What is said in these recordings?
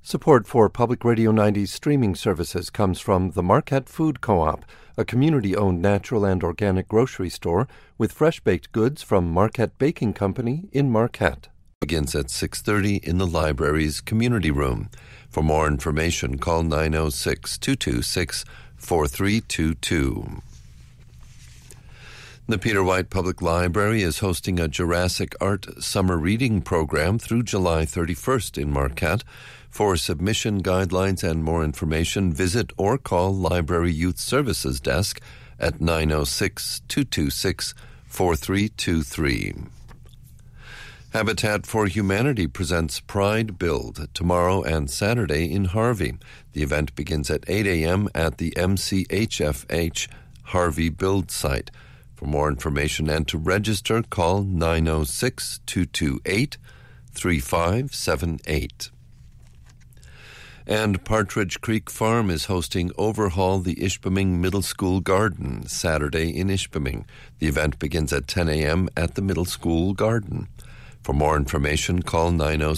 Support for Public Radio 90's streaming services comes from the Marquette Food Co-op, a community-owned natural and organic grocery store with fresh-baked goods from Marquette Baking Company in Marquette. Begins at 6:30 in the library's community room. For more information, call 906-226-4322. The Peter White Public Library is hosting a Jurassic Art summer reading program through July 31st in Marquette. For submission guidelines and more information, visit or call Library Youth Services Desk at 906-226-4323. Habitat for Humanity presents Pride Build tomorrow and Saturday in Harvey. The event begins at 8 a.m. at the MCHFH Harvey Build site. For more information and to register, call 906-228-3578. And Partridge Creek Farm is hosting Overhaul the Ishpeming Middle School Garden Saturday in Ishpeming. The event begins at 10 a.m. at the Middle School Garden. For more information, call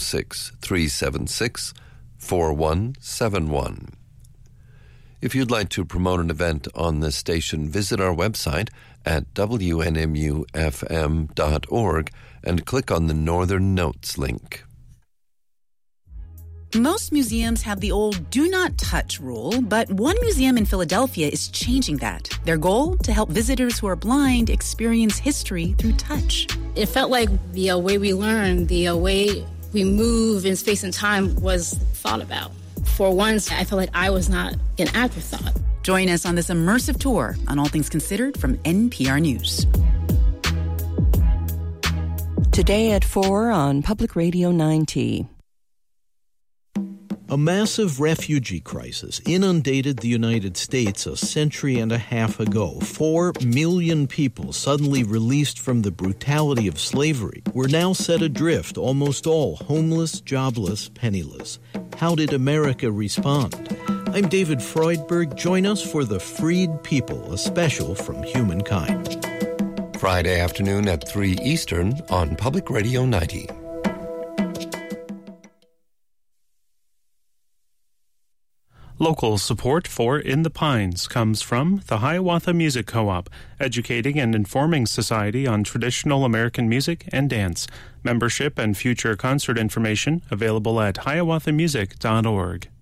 906-376-4171. If you'd like to promote an event on this station, visit our website at WNMUFM.org and click on the Northern Notes link. Most museums have the old do not touch rule, but one museum in Philadelphia is changing that. Their goal? To help visitors who are blind experience history through touch. It felt like the way we learn, the way we move in space and time was thought about. For once, I felt like I was not an afterthought. Join us on this immersive tour on All Things Considered from NPR News. Today at 4 on Public Radio 90. A massive refugee crisis inundated the United States a century and a half ago. 4 million people suddenly released from the brutality of slavery were now set adrift, almost all homeless, jobless, penniless. How did America respond? I'm David Freudberg. Join us for The Freed People, a special from Humankind. Friday afternoon at 3 Eastern on Public Radio 90. Local support for In the Pines comes from the Hiawatha Music Co-op, educating and informing society on traditional American music and dance. Membership and future concert information available at hiawathamusic.org.